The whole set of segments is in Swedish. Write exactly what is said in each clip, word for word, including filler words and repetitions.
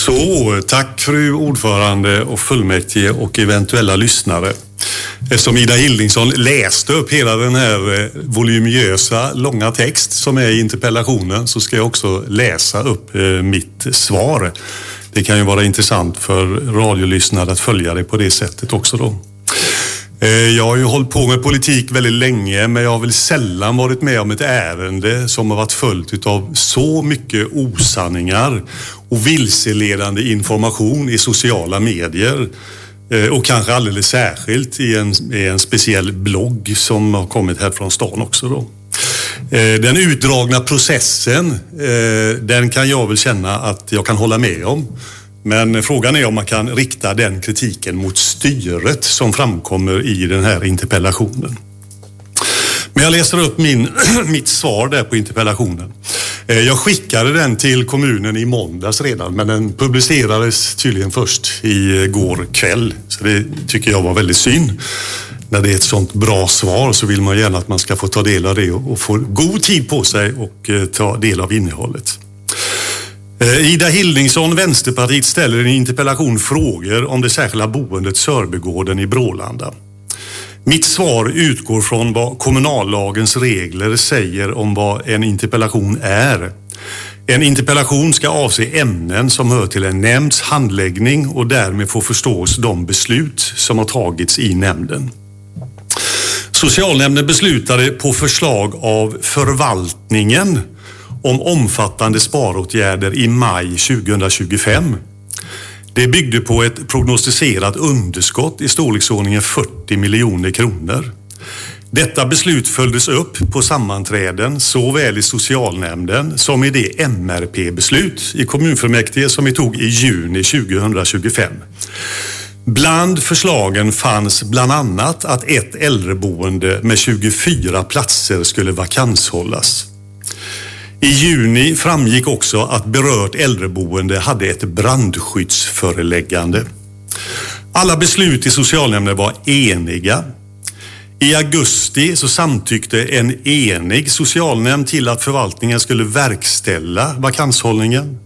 Så, tack fru ordförande och fullmäktige och eventuella lyssnare. Eftersom Ida Hildingsson läste upp hela den här voluminösa, långa text som är i interpellationen, så ska jag också läsa upp mitt svar. Det kan ju vara intressant för radiolyssnare att följa det på det sättet också då. Jag har ju hållit på med politik väldigt länge, men jag har väl sällan varit med om ett ärende som har varit följt av så mycket osanningar och vilseledande information i sociala medier. Och kanske alldeles särskilt i en, i en speciell blogg som har kommit här från stan också då. Den utdragna processen, den kan jag väl känna att jag kan hålla med om. Men frågan är om man kan rikta den kritiken mot styret som framkommer i den här interpellationen. Men jag läser upp min, mitt svar där på interpellationen. Jag skickade den till kommunen i måndags redan, men den publicerades tydligen först i går kväll. Så det tycker jag var väldigt synd. När det är ett sånt bra svar så vill man gärna att man ska få ta del av det och få god tid på sig och ta del av innehållet. Ida Hildingsson, Vänsterpartiet, ställer i en interpellation frågor om det särskilda boendet Sörbygården i Brålanda. Mitt svar utgår från vad kommunallagens regler säger om vad en interpellation är. En interpellation ska avse ämnen som hör till en nämnds handläggning och därmed får förstås de beslut som har tagits i nämnden. Socialnämnden beslutade på förslag av förvaltningen om omfattande sparåtgärder i maj tjugohundratjugofem. Det byggde på ett prognostiserat underskott i storleksordningen fyrtio miljoner kronor. Detta beslut följdes upp på sammanträden såväl i socialnämnden som i det M R P-beslut i kommunfullmäktige som vi tog i juni tjugohundratjugofem. Bland förslagen fanns bland annat att ett äldreboende med tjugofyra platser skulle vakanshållas. I juni framgick också att berört äldreboende hade ett brandskyddsföreläggande. Alla beslut i socialnämnden var eniga. I augusti så samtyckte en enig socialnämnd till att förvaltningen skulle verkställa vakanshållningen.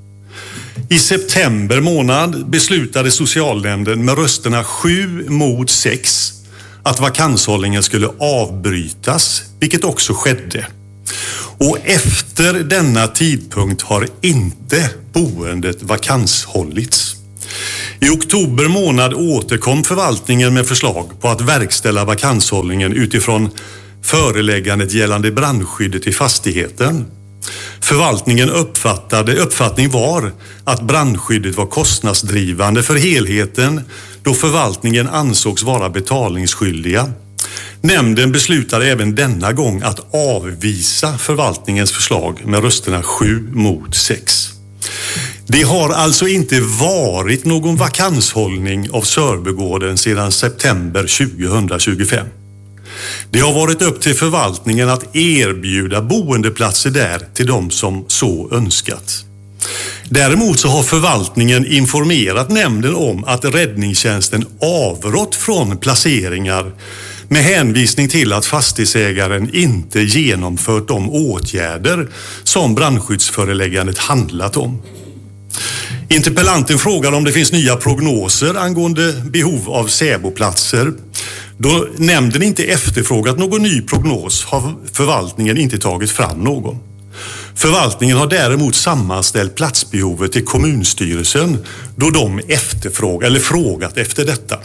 I september månad beslutade socialnämnden med rösterna sju mot sex att vakanshållningen skulle avbrytas, vilket också skedde. Och efter denna tidpunkt har inte boendet vakanshållits. I oktober månad återkom förvaltningen med förslag på att verkställa vakanshållningen utifrån föreläggandet gällande brandskyddet i fastigheten. Förvaltningen uppfattade, uppfattning var att brandskyddet var kostnadsdrivande för helheten då förvaltningen ansågs vara betalningsskyldiga. Nämnden beslutade även denna gång att avvisa förvaltningens förslag med rösterna sju mot sex. Det har alltså inte varit någon vakanshållning av Sörbygården sedan september tjugohundratjugofem. Det har varit upp till förvaltningen att erbjuda boendeplatser där till de som så önskat. Däremot så har förvaltningen informerat nämnden om att räddningstjänsten avrått från placeringar med hänvisning till att fastighetsägaren inte genomfört de åtgärder som brandskyddsföreläggandet handlat om. Interpellanten frågar om det finns nya prognoser angående behov av säboplatser. Då nämnden inte efterfrågat någon ny prognos har förvaltningen inte tagit fram någon. Förvaltningen har däremot sammanställt platsbehovet till kommunstyrelsen då de efterfrågat eller frågat efter detta.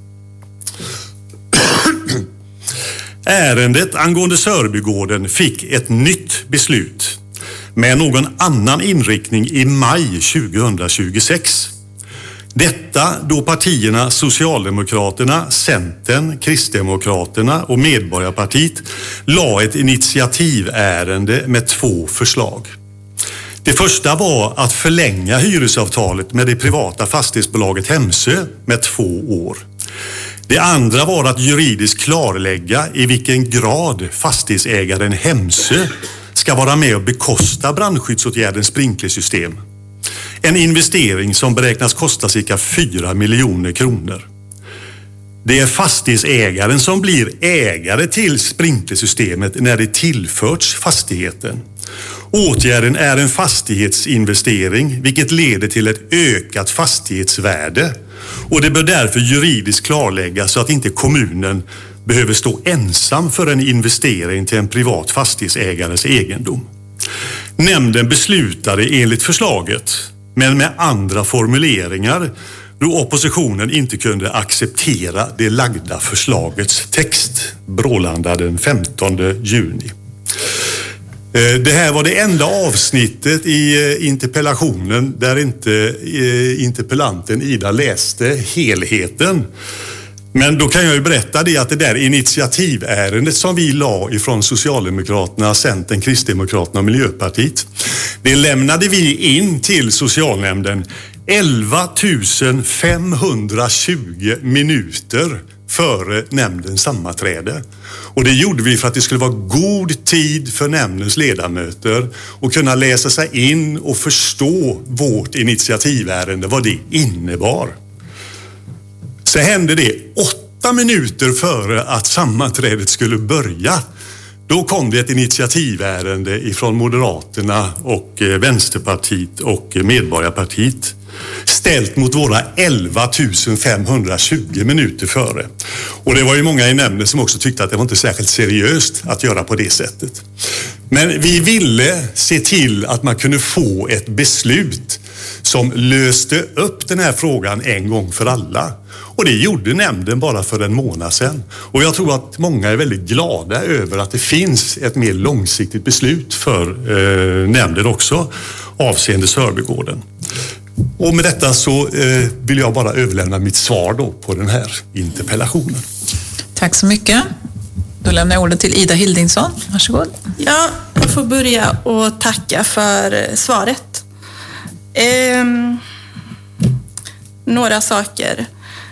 Ärendet angående Sörbygården fick ett nytt beslut med någon annan inriktning i maj tjugohundratjugosex. Detta då partierna Socialdemokraterna, Centern, Kristdemokraterna och Medborgarpartiet la ett initiativärende med två förslag. Det första var att förlänga hyresavtalet med det privata fastighetsbolaget Hemsö med två år. Det andra var att juridiskt klarlägga i vilken grad fastighetsägaren Hemsö ska vara med och bekosta brandskyddsåtgärdens sprinklersystem. En investering som beräknas kosta cirka fyra miljoner kronor. Det är fastighetsägaren som blir ägare till sprinklersystemet när det tillförts fastigheten. Åtgärden är en fastighetsinvestering, vilket leder till ett ökat fastighetsvärde. Och det bör därför juridiskt klarläggas så att inte kommunen behöver stå ensam för en investering till en privat fastighetsägares egendom. Nämnden beslutade enligt förslaget, men med andra formuleringar, då oppositionen inte kunde acceptera det lagda förslagets text. Brålanda den femtonde juni. Det här var det enda avsnittet i interpellationen där inte interpellanten Ida läste helheten. Men då kan jag ju berätta det att det där initiativärendet som vi la ifrån Socialdemokraterna, Centern, Kristdemokraterna och Miljöpartiet, det lämnade vi in till socialnämnden elva tusen femhundratjugo minuter före nämndens sammanträde. Och det gjorde vi för att det skulle vara god tid för nämndens ledamöter att kunna läsa sig in och förstå vårt initiativärende, vad det innebar. Så hände det åtta minuter före att sammanträdet skulle börja. Då kom det ett initiativärende ifrån Moderaterna och Vänsterpartiet och Medborgarpartiet ställt mot våra elva tusen femhundratjugo minuter före. Och det var ju många i nämnden som också tyckte att det var inte särskilt seriöst att göra på det sättet. Men vi ville se till att man kunde få ett beslut som löste upp den här frågan en gång för alla. Och det gjorde nämnden bara för en månad sedan. Och jag tror att många är väldigt glada över att det finns ett mer långsiktigt beslut för eh, nämnden också avseende Sörbygården. Och med detta så eh, vill jag bara överlämna mitt svar då på den här interpellationen. Tack så mycket. Då lämnar jag ordet till Ida Hildingsson. Varsågod. Ja, jag får börja och tacka för svaret. Ehm, några saker.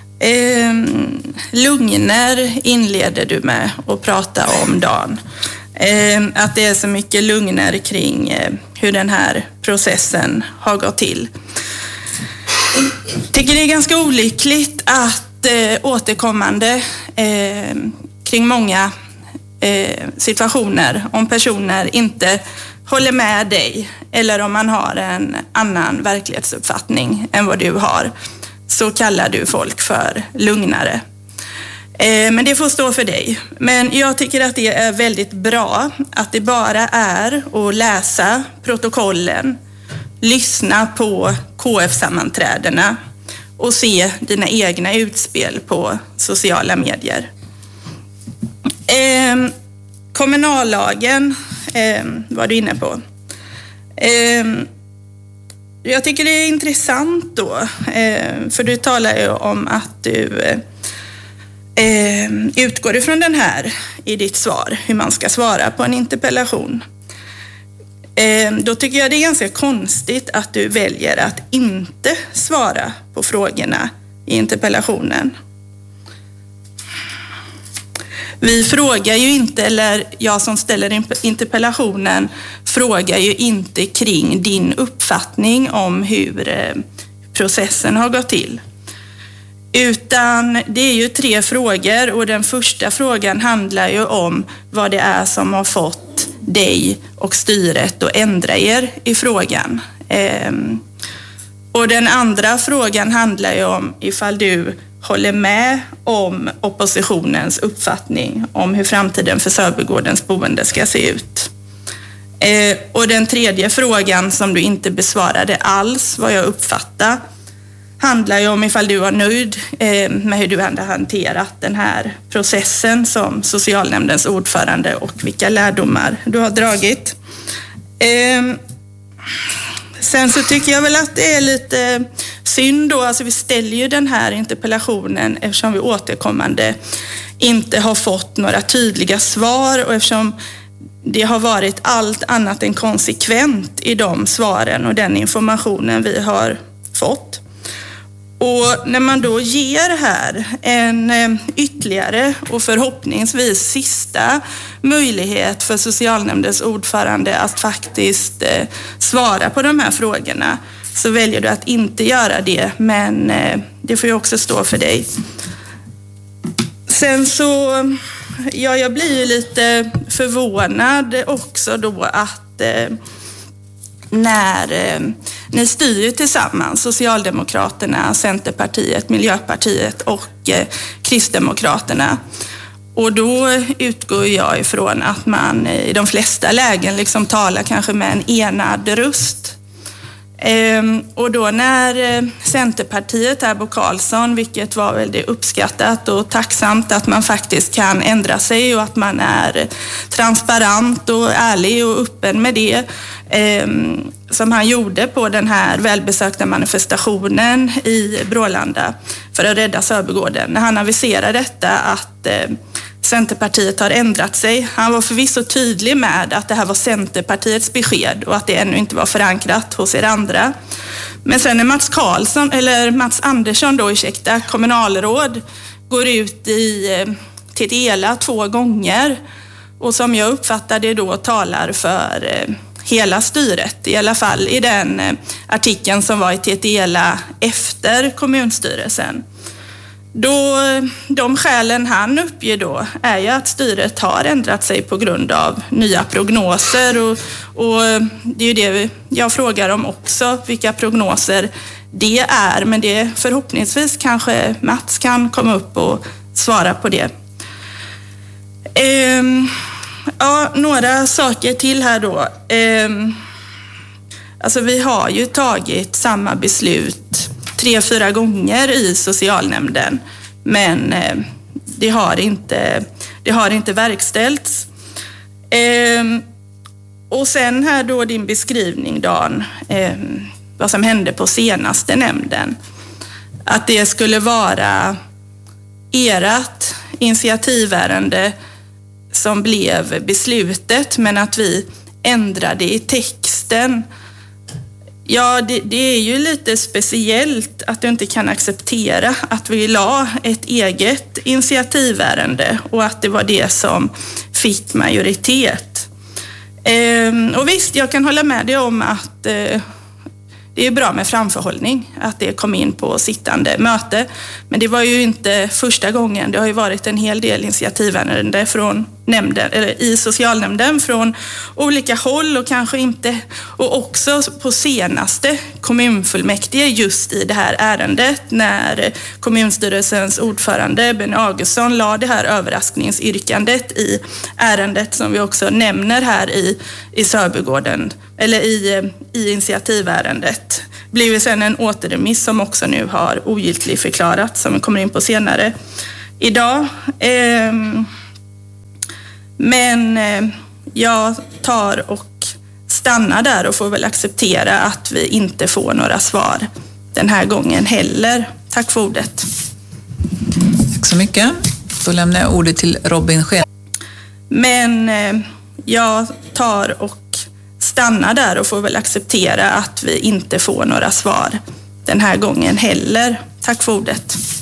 Ehm, lugner inleder du med att prata om, Dan. Ehm, att det är så mycket lugner kring eh, hur den här processen har gått till. Jag tycker det är ganska olyckligt att eh, återkommande eh, kring många eh, situationer, om personer inte håller med dig eller om man har en annan verklighetsuppfattning än vad du har, så kallar du folk för lugnare. Eh, men det får stå för dig. Men jag tycker att det är väldigt bra att det bara är att läsa protokollen, lyssna på K F-sammanträdena och se dina egna utspel på sociala medier. Eh, kommunallagen eh, var du inne på. Eh, jag tycker det är intressant då, eh, för du talar ju om att du eh, utgår ifrån den här i ditt svar, hur man ska svara på en interpellation. Eh, då tycker jag det är ganska konstigt att du väljer att inte svara på frågorna i interpellationen. Vi frågar ju inte, eller jag som ställer interpellationen frågar ju inte kring din uppfattning om hur processen har gått till. Utan det är ju tre frågor, och den första frågan handlar ju om vad det är som har fått dig och styret att ändra er i frågan. Och den andra frågan handlar ju om ifall du håller med om oppositionens uppfattning om hur framtiden för Sörbygårdens boende ska se ut. Eh, och den tredje frågan som du inte besvarade alls, vad jag uppfattar, handlar ju om ifall du var nöjd eh, med hur du hade hanterat den här processen som socialnämndens ordförande och vilka lärdomar du har dragit. Eh, sen så tycker jag väl att det är lite synd då, alltså vi ställer ju den här interpellationen eftersom vi återkommande inte har fått några tydliga svar, och eftersom det har varit allt annat än konsekvent i de svaren och den informationen vi har fått. Och när man då ger här en ytterligare och förhoppningsvis sista möjlighet för socialnämndens ordförande att faktiskt svara på de här frågorna, så väljer du att inte göra det, men det får ju också stå för dig. Sen så, ja, jag blir ju lite förvånad också då att när eh, ni styr tillsammans, Socialdemokraterna, Centerpartiet, Miljöpartiet och eh, Kristdemokraterna. Och då utgår jag ifrån att man i de flesta lägen liksom talar kanske med en enad röst. Ehm, och då när Centerpartiet är Bo Karlsson, vilket var väldigt uppskattat och tacksamt att man faktiskt kan ändra sig och att man är transparent och ärlig och öppen med det, ehm, som han gjorde på den här välbesökta manifestationen i Brålanda för att rädda Sörbygården. När han aviserade detta att eh, Centerpartiet har ändrat sig. Han var förvisso tydlig med att det här var Centerpartiets besked och att det ännu inte var förankrat hos er andra. Men sen när Mats Karlsson, eller Mats Andersson då, ursäkta, kommunalråd, går ut i T T E L A två gånger och som jag uppfattar det då talar för hela styret, i alla fall i den artikeln som var i T T E L A efter kommunstyrelsen. Då, de skälen han uppger då är ju att styret har ändrat sig på grund av nya prognoser och, och det är ju det jag frågar om också, vilka prognoser det är, men det förhoppningsvis kanske Mats kan komma upp och svara på det. Ehm, ja, några saker till här då. Ehm, alltså vi har ju tagit samma beslut tre, fyra gånger i socialnämnden, men eh, det har inte, det har inte verkställts. Eh, och sen här då din beskrivning, Dan, eh, vad som hände på senaste nämnden. Att det skulle vara ert initiativärende som blev beslutet, men att vi ändrade i texten. Ja, det, det är ju lite speciellt att du inte kan acceptera att vi la ett eget initiativärende och att det var det som fick majoritet. Ehm, och visst, jag kan hålla med dig om att eh, det är bra med framförhållning, att det kom in på sittande möte. Men det var ju inte första gången. Det har ju varit en hel del initiativärenden från nämnden, eller i socialnämnden från olika håll och kanske inte. Och också på senaste kommunfullmäktige just i det här ärendet när kommunstyrelsens ordförande Benny Augustsson la det här överraskningsyrkandet i ärendet som vi också nämner här i, i Sörbygården, eller i, i initiativärendet. Blev ju sen en återremiss som också nu har ogiltig förklarat, som vi kommer in på senare idag. Ehm, men eh, jag tar och stannar där och får väl acceptera att vi inte får några svar den här gången heller. Tack för ordet. Tack så mycket. Då lämnar jag ordet till Robin Sken. Men eh, jag tar och stannar där och får väl acceptera att vi inte får några svar den här gången heller. Tack för ordet.